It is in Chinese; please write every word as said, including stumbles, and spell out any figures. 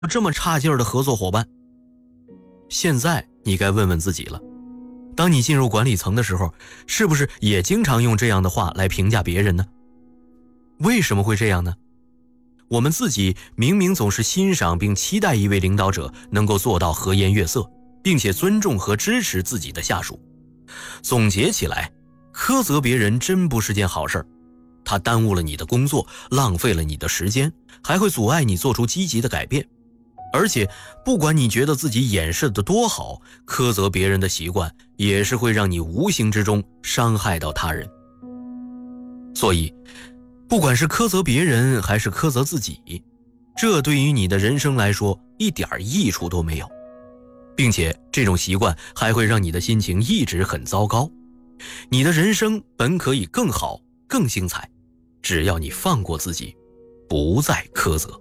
这么差劲儿的合作伙伴。现在你该问问自己了，当你进入管理层的时候，是不是也经常用这样的话来评价别人呢？为什么会这样呢？我们自己明明总是欣赏并期待一位领导者能够做到和颜悦色，并且尊重和支持自己的下属。总结起来，苛责别人真不是件好事儿，它耽误了你的工作，浪费了你的时间，还会阻碍你做出积极的改变。而且不管你觉得自己掩饰得多好，苛责别人的习惯也是会让你无形之中伤害到他人。所以不管是苛责别人还是苛责自己，这对于你的人生来说一点益处都没有，并且这种习惯还会让你的心情一直很糟糕。你的人生本可以更好更精彩，只要你放过自己，不再苛责。